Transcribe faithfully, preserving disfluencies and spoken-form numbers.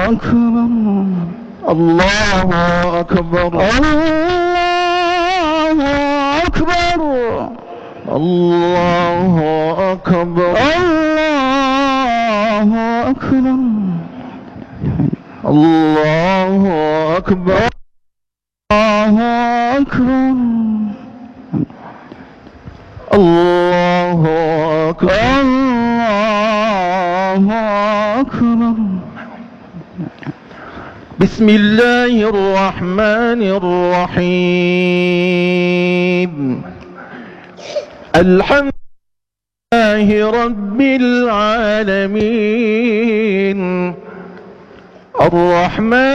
أكبر الله أكبر الله أكبر الله أكبر الله أكبر الله أكبر الله أكبر الله أكبر الله أكبر. بسم الله الرحمن الرحيم. الحمد لله رب العالمين الرحمن